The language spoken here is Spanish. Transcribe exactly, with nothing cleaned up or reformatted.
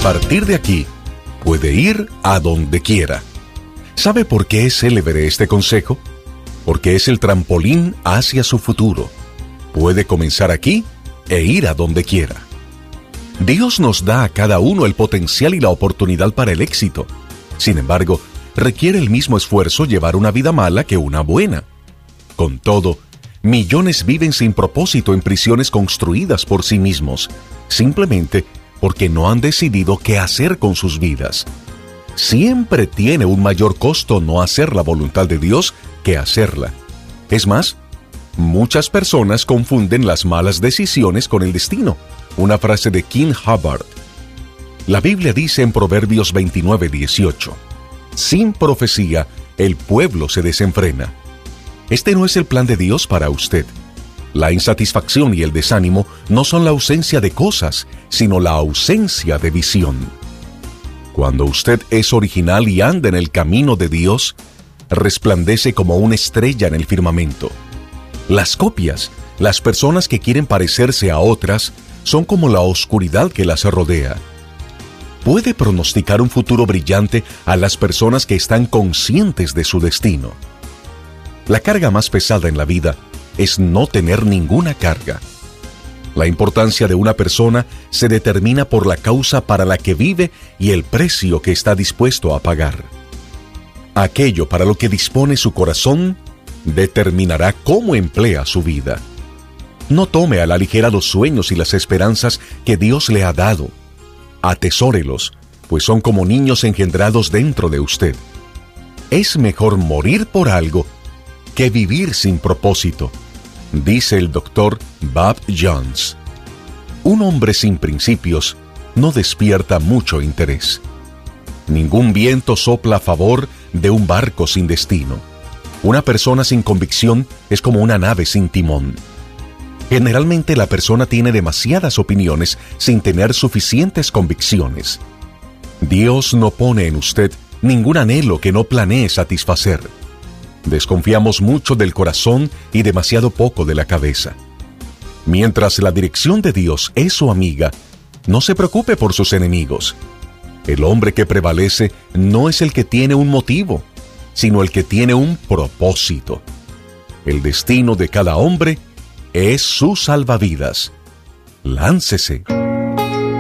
partir de aquí puede ir a donde quiera. ¿Sabe por qué es célebre este consejo? Porque es el trampolín hacia su futuro. Puede comenzar aquí e ir a donde quiera. Dios nos da a cada uno el potencial y la oportunidad para el éxito. Sin embargo, requiere el mismo esfuerzo llevar una vida mala que una buena. Con todo, millones viven sin propósito en prisiones construidas por sí mismos, simplemente porque no han decidido qué hacer con sus vidas. Siempre tiene un mayor costo no hacer la voluntad de Dios que hacerla. Es más, muchas personas confunden las malas decisiones con el destino. Una frase de King Hubbard. La Biblia dice en Proverbios veintinueve dieciocho: sin profecía, el pueblo se desenfrena. Este no es el plan de Dios para usted. La insatisfacción y el desánimo no son la ausencia de cosas, sino la ausencia de visión. Cuando usted es original y anda en el camino de Dios, resplandece como una estrella en el firmamento. Las copias, las personas que quieren parecerse a otras, son como la oscuridad que las rodea. Puede pronosticar un futuro brillante a las personas que están conscientes de su destino. La carga más pesada en la vida es no tener ninguna carga. La importancia de una persona se determina por la causa para la que vive y el precio que está dispuesto a pagar. Aquello para lo que dispone su corazón determinará cómo emplea su vida. No tome a la ligera los sueños y las esperanzas que Dios le ha dado. Atesórelos, pues son como niños engendrados dentro de usted. Es mejor morir por algo que vivir sin propósito, dice el doctor Bob Jones. Un hombre sin principios no despierta mucho interés. Ningún viento sopla a favor de un barco sin destino. Una persona sin convicción es como una nave sin timón. Generalmente la persona tiene demasiadas opiniones sin tener suficientes convicciones. Dios no pone en usted ningún anhelo que no planee satisfacer. Desconfiamos mucho del corazón y demasiado poco de la cabeza. Mientras la dirección de Dios es su amiga, no se preocupe por sus enemigos. El hombre que prevalece no es el que tiene un motivo, sino el que tiene un propósito. El destino de cada hombre es su salvavidas. Láncese.